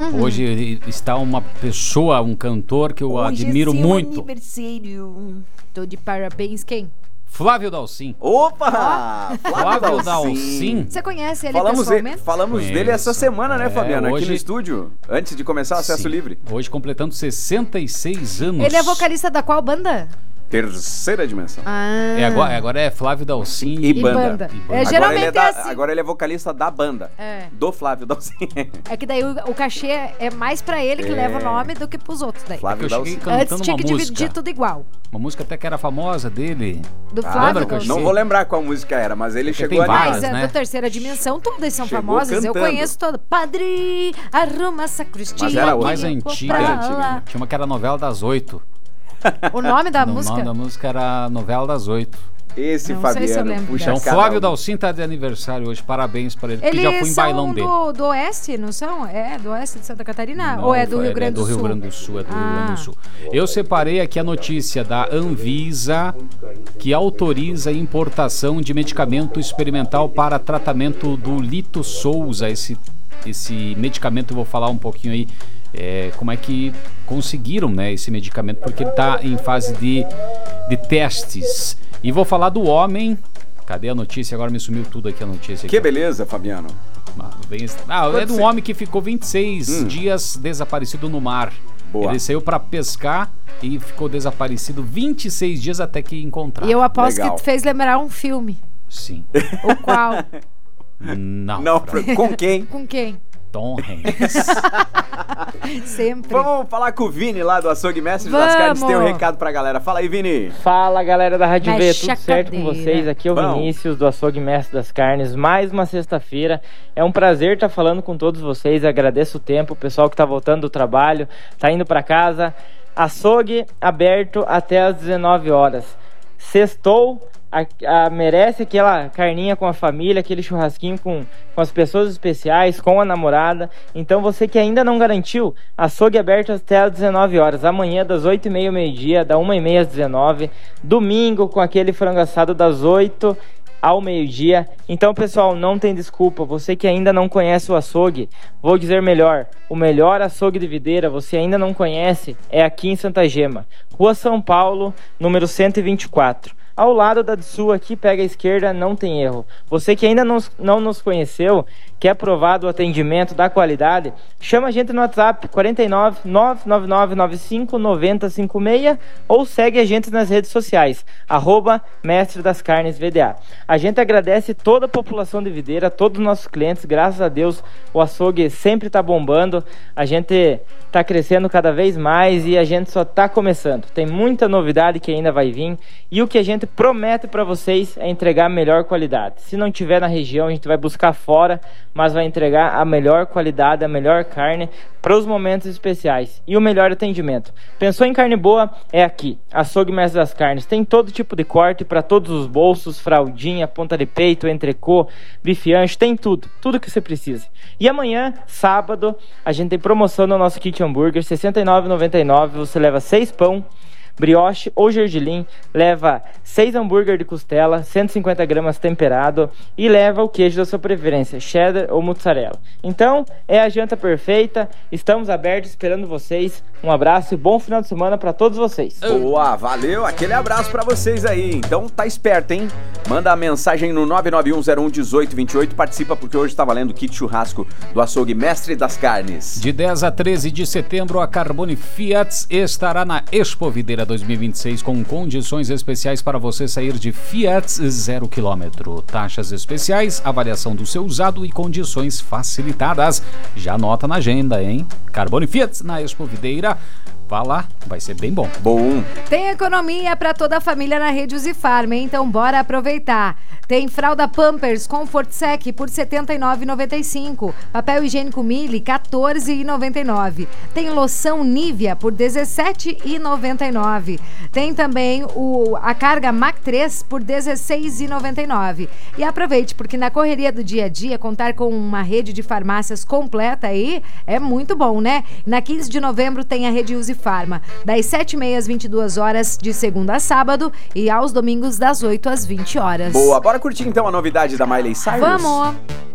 Hoje está uma pessoa, um cantor que eu admiro muito. Aniversário. Tô de parabéns, quem? Flávio Dalcin. Opa! Flávio Dalcin. Você conhece ele pessoalmente? Falamos dele essa semana, né, Fabiana? hoje, aqui no estúdio, antes de começar o Acesso Livre. Hoje completando 66 anos. Ele é vocalista da qual banda? Terceira Dimensão. Agora é Flávio Dalcin e banda. Geralmente assim. Agora ele é vocalista da banda. Do Flávio Dalcin. É que daí o cachê é mais pra ele que leva o nome do que pros outros daí. Flávio Dalcin. Antes tinha que dividir tudo igual. Uma música até que era famosa dele. Do Flávio Dalcin. Não vou lembrar qual música era, mas ele chegou ali. Mas da Terceira Dimensão, todas são famosas. Eu conheço todas. Padre, arruma a sacristia. Mas era mais antiga. Tinha uma que era Novela das 8. O nome da música? O nome da música era Novela das 8. Esse não Fabiano, puxa. Então, Flávio Dalcin tá de aniversário hoje, parabéns pra ele, porque já fui em bailão dele. Eles são do Oeste, não são? É, do Oeste de Santa Catarina? Não, ou é do Rio Grande do Sul? É do Rio Grande do Sul, do Rio Grande do Sul. Eu separei aqui a notícia da Anvisa, que autoriza a importação de medicamento experimental para tratamento do Lito Souza. Esse medicamento, eu vou falar um pouquinho aí, como é que conseguiram, né, esse medicamento, porque ele está em fase de testes. E vou falar do homem. Cadê a notícia? Agora me sumiu tudo aqui a notícia. Que beleza, Fabiano. É do homem que ficou 26 dias desaparecido no mar. Boa. Ele saiu para pescar e ficou desaparecido 26 dias até que encontraram. E eu aposto que te fez lembrar um filme. Sim. O qual? Não. Com quem? Com quem? Tom Hanks. Sempre. Vamos falar com o Vini lá do Açougue Mestre das Carnes. Tem um recado pra galera. Fala aí, Vini. Fala, galera da Rádio V, tudo certo com vocês? Aqui é o Vinícius do Açougue Mestre das Carnes. Mais uma sexta-feira. É um prazer estar falando com todos vocês. Agradeço o tempo, o pessoal que tá voltando do trabalho, tá indo pra casa. Açougue aberto até às 19 horas. Sextou. Merece aquela carninha com a família, aquele churrasquinho com as pessoas especiais, com a namorada. Então você que ainda não garantiu, açougue aberto até às 19 horas. Amanhã das 8h30 ao meio-dia, da 1h30 às 19h. Domingo com aquele frango assado das 8 ao meio-dia. Então, pessoal, não tem desculpa. Você que ainda não conhece o açougue, vou dizer melhor. O melhor açougue de Videira, você ainda não conhece, é aqui em Santa Gema, Rua São Paulo, número 124. Ao lado da sua aqui, pega a esquerda, não tem erro. Você que ainda não nos conheceu, quer provar do atendimento, da qualidade, chama a gente no WhatsApp 49 999 95 9056 ou segue a gente nas redes sociais, @Mestre das Carnes VDA. A gente agradece toda a população de Videira, todos os nossos clientes, graças a Deus o açougue sempre está bombando, a gente está crescendo cada vez mais e a gente só está começando. Tem muita novidade que ainda vai vir e o que a gente promete para vocês é entregar a melhor qualidade. Se não tiver na região, a gente vai buscar fora, mas vai entregar a melhor qualidade, a melhor carne para os momentos especiais e o melhor atendimento. Pensou em carne boa? É aqui, Açougue Mestre das Carnes. Tem todo tipo de corte para todos os bolsos, fraldinha, ponta de peito, entrecô, bife ancho, tem tudo que você precisa. E amanhã, sábado, a gente tem promoção no nosso kit hambúrguer, R$ 69,99, você leva 6 pão, brioche ou gergelim, leva 6 hambúrguer de costela, 150 gramas temperado e leva o queijo da sua preferência, cheddar ou mozzarella. Então, é a janta perfeita, estamos abertos esperando vocês. Um abraço e bom final de semana para todos vocês. Boa, valeu, aquele abraço para vocês aí. Então tá esperto, hein? Manda a mensagem no 991011828, participa porque hoje tá valendo o kit churrasco do Açougue Mestre das Carnes. De 10 a 13 de setembro, a Carbone Fiat estará na Expo Videira 2026 com condições especiais para você sair de Fiat 0 km. Taxas especiais, avaliação do seu usado e condições facilitadas. Já anota na agenda, hein? Carbone Fiat na Expo Videira. Vá lá, vai ser bem bom. Bom. Tem economia para toda a família na Rede Uzifarma, hein? Então bora aproveitar. Tem fralda Pampers Comfort Sec por R$ 79,95. Papel higiênico Mili, R$ 14,99. Tem loção Nivea por R$ 17,99. Tem também a carga Mac 3 por R$ 16,99. E aproveite, porque na correria do dia a dia, contar com uma rede de farmácias completa aí é muito bom, né? Na 15 de novembro tem a Rede Uzifarma, das 7h30 às 22 horas, de segunda a sábado, e aos domingos das 8 às 20 horas. Boa, bora curtir então a novidade da Miley Cyrus? Vamos!